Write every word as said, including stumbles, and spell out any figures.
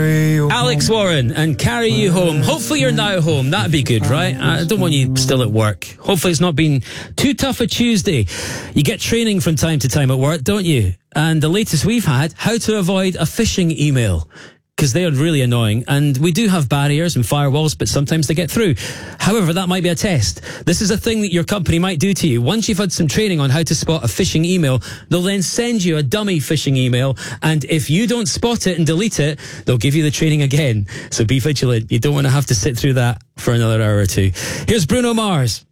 Alex Warren and Carry You Home. Hopefully you're now home. That'd be good, right? I don't want you still at work. Hopefully it's not been too tough a Tuesday. You get training from time to time at work, don't you? And the latest we've had, how to avoid a phishing email. Because they are really annoying, and we do have barriers and firewalls, but sometimes they get through. However, that might be a test. This is a thing that your company might do to you. Once you've had some training on how to spot a phishing email, they'll then send you a dummy phishing email, and if you don't spot it and delete it, they'll give you the training again. So be vigilant. You don't want to have to sit through that for another hour or two. Here's Bruno Mars.